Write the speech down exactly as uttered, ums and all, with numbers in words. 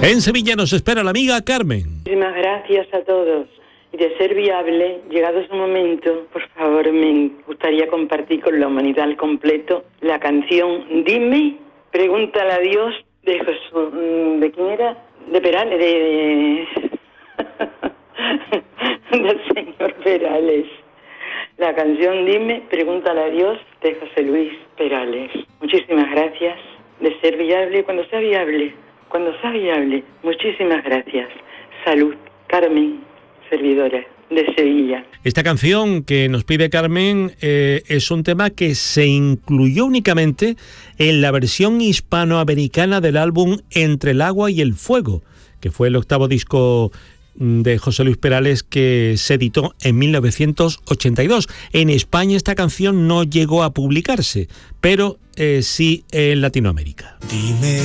En Sevilla nos espera la amiga Carmen. Muchísimas gracias a todos. Y de ser viable, llegado su momento, por favor, me gustaría compartir con la humanidad al completo la canción Dime, pregúntale a Dios, de Jesús, ¿de quién era? De Perales, de... del señor Perales. La canción Dime, pregúntale a Dios, de José Luis Perales. Muchísimas gracias. De ser viable, cuando sea viable, cuando sea viable, muchísimas gracias. Salud. Carmen, servidora de Sevilla. Esta canción que nos pide Carmen eh, es un tema que se incluyó únicamente en la versión hispanoamericana del álbum Entre el agua y el fuego, que fue el octavo disco de José Luis Perales que se editó en mil novecientos ochenta y dos. En España esta canción no llegó a publicarse, pero eh, sí en Latinoamérica. Dime